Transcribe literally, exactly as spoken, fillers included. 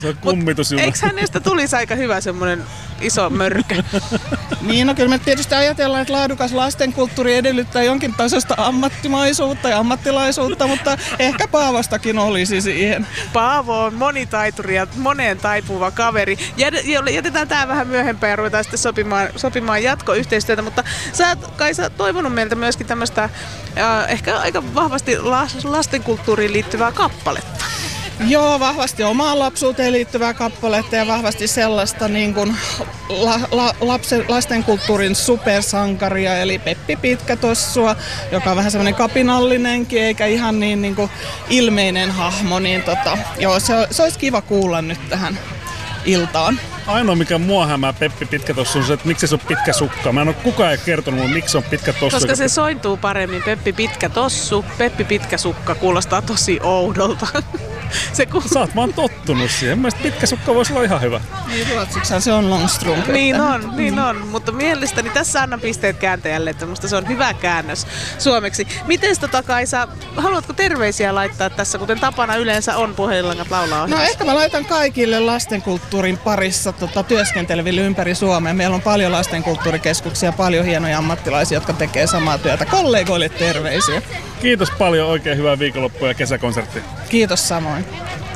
Se on kummitusjuna. Eikö hänestä tulisi aika hyvä semmoinen iso mörkö? Niin, no kyllä me tietysti ajatellaan, että laadukas lastenkulttuuri edellyttää jonkin tasosta ammattimaisuutta ja ammattilaisuutta, mutta ehkä Paavostakin olisi siihen. Paavo on monitaituri ja moneen taipuva kaveri. Jätetään tää vähän myöhempään ja ruvetaan sitten sopimaan, sopimaan jatkoyhteistyötä, mutta sä oot, Kaisa, toivonut meiltä myöskin tämmöistä äh, ehkä aika vahvasti lastenkulttuuriin liittyvää kappaletta. Joo, vahvasti omaan lapsuuteen liittyvää kappaletta ja vahvasti sellaista niin kuin la, la, lapsen, lastenkulttuurin supersankaria, eli Peppi Pitkätossua, joka on vähän semmoinen kapinallinenkin eikä ihan niin, niin kuin ilmeinen hahmo. Niin tota, joo, se, se olisi kiva kuulla nyt tähän iltaan. Ainoa mikä mua hämää Peppi Pitkätossu on se, että miksi se on pitkä sukka. Mä en ole kukaan kertonut, miksi se on pitkä tossu. Koska se sointuu paremmin. Peppi Pitkä Tossu, Peppi Pitkä Sukka kuulostaa tosi oudolta. Se ku... Sä oot vaan tottunut siihen. Mielestäni pitkä sukka voisi olla ihan hyvä. Niin, ruotsiksihan se on Longstrump. Niin on, niin on. Mutta mielestäni tässä annan pisteet kääntäjälle, että musta se on hyvä käännös suomeksi. Miten tota, Kaisa, haluatko terveisiä laittaa tässä, kuten tapana yleensä on Puhelinlangat laulaa ohjelmassa? No ehkä mä laitan kaikille lastenkulttuurin parissa tota, työskenteleville ympäri Suomea. Meillä on paljon lastenkulttuurikeskuksia, paljon hienoja ammattilaisia, jotka tekee samaa työtä. Kollegoille terveisiä. Kiitos paljon, oikein hyvää viikonloppua ja kesäkonserttia. Kiitos samoin.